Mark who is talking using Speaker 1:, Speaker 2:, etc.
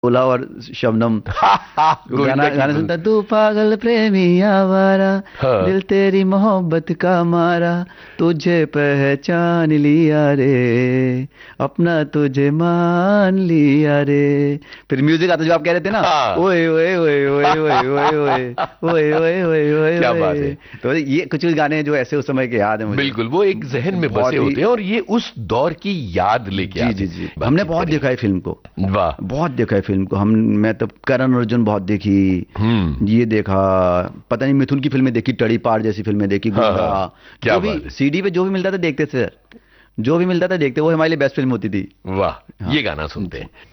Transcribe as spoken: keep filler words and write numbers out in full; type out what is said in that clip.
Speaker 1: ओला और शबनम। वो
Speaker 2: गोविंदा
Speaker 1: गाना
Speaker 2: की
Speaker 1: गाना
Speaker 2: धुन।
Speaker 1: सुनता, तू पागल प्रेमी आवारा,
Speaker 2: हाँ।
Speaker 1: दिल तेरी मोहब्बत का मारा, तुझे पहचान लिया रे, अपना तुझे मान लिया रे। फिर म्यूजिक आता जो आप कह रहे थे ना,
Speaker 2: हाँ।
Speaker 1: ओए ओए ओए ओए ओए ओए ओए ओए ओए ओए ओए
Speaker 2: क्या बात है।
Speaker 1: ओए। तो ये कुछ कुछ गाने हैं जो ऐसे उस समय के याद है मुझे।
Speaker 2: बिल्कुल, वो एक जहन में बसे
Speaker 1: बहुत ही।
Speaker 2: होते हैं और ये उस दौर की याद लेके
Speaker 1: जी
Speaker 2: आते
Speaker 1: जी
Speaker 2: हैं।
Speaker 1: जी, हमने
Speaker 2: बातचीत
Speaker 1: बहुत देखा
Speaker 2: करेंगे।
Speaker 1: है फिल्म को।
Speaker 2: वाह।
Speaker 1: बहुत देखा है फिल्म को हम। मैं तो करण अर्जुन बहुत देखी,
Speaker 2: हम्म।
Speaker 1: ये देखा, पता नहीं मिथुन की फिल्में देखी, टड़ी पार जैसी फिल्में देखी,
Speaker 2: हाँ
Speaker 1: गुंगा।
Speaker 2: हाँ। क्या
Speaker 1: जो भी
Speaker 2: बात है।
Speaker 1: सीडी पे जो भी मिलता था देखते थे सर। जो भी मिलता था देखते, वो हमारे लिए बेस्ट फिल्म होती थी।
Speaker 2: वाह,
Speaker 1: हाँ
Speaker 2: ये गाना सुनते
Speaker 1: जी।
Speaker 2: हैं।